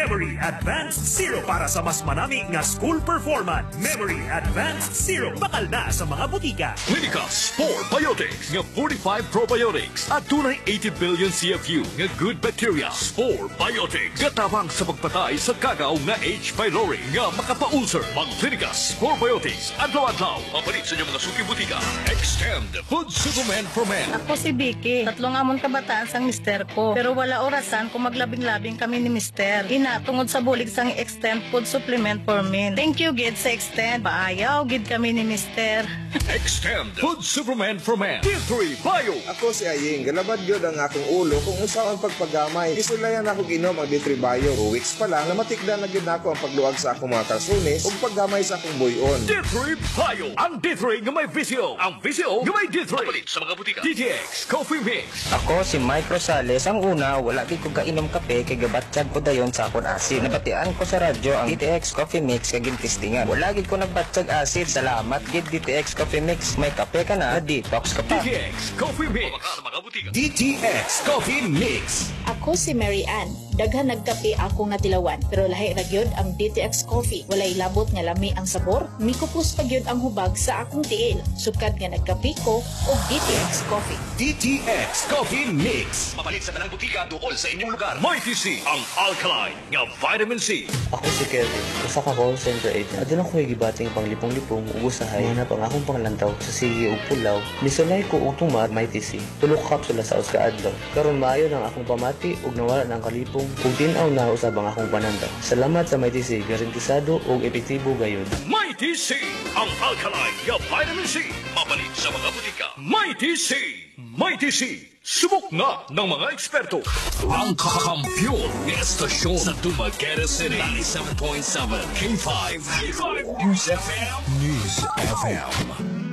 Memory Advanced Zero para sa mas manami nga school performance. Memory Advanced Zero bakal na sa mga butika. Clinicas 4 Biotics nga 45 probiotics at tunay 80 billion CFU nga good bacteria. 4 Biotics gatabang sa pagpatay sa kagaw nga H. pylori nga makapaulcer. Mga Clinicas 4 Biotics adlaw-adlaw mapalit sa inyong mga suki butika. Extend Food Supplement for Men. Ako si Vicky. Tatlong amon kabataan sang mister ko. Pero wala orasan kung maglabing-labing kami ni mister. Tungod sa bulig sang Extend Food Supplement for Men. Thank you, Gid, sa Extend. Paayaw, Gid kami ni mister. Extend Food Supplement for Men. D3 Bio. Ako si Aying, galabad yun ang akong ulo kung usaw ang pagpagamay. Isulayan ako ginom ang D3 Bio. 2 weeks pa lang na matikda na gid nako ang pagluwag sa akong mga kalsunis ug paggamay sa akong buyon. D3 Bio. Ang D3 nga may visio. Ang visio nga may D3. Mapalit sa mga butika. DTX Coffee Mix. Ako si Mike Rosales. Ang una, wala gid ko kainom kape kay gabatsyag ko dayon sa akong asid. Nabatian ko sa radyo ang DTX Coffee Mix kay gintistingan. Wala gid ko nagbatsyag asid. Salamat gid DTX Coffee Mix. May kape ka na, detox ka pa. DTX Coffee Mix. DTX Coffee Mix. Ako si Mary Ann. Daghan nagkape ako nga tilawan, pero lahi ra gyud ang DTX Coffee. Walay labot nga lami ang sabor, mikupos pa gyud ang hubag sa akong tiil. Sukad nga nagkape ko og DTX Coffee. DTX Coffee Mix. Mapalit sa tanang butika duol sa inyong lugar. Mighty C, ang alkaline nga vitamin C. Ako si Kevin, usa ka call center agent. Adun ako gibating panglipong-lipong ug usahay na pang akong panglantaw sa sige ug pulaw. Misulay ko og tumar Mighty C. Tulo ka kapsula sa uska adlaw. Karon maayo nang akong pamati ug nawala nang kalipong ug tin-aw na usab ang akong panandaw. Salamat sa Mighty C, garantisado ug epektibo gayud. Mighty C, ang alkaline nga vitamin C. Mapalit sa mga butika. Mighty C. Mighty C. Subok na ng mga eksperto. Ang kakampiyon ng estasyon sa Dumaguete City. 97.7 K5. News FM. News FM.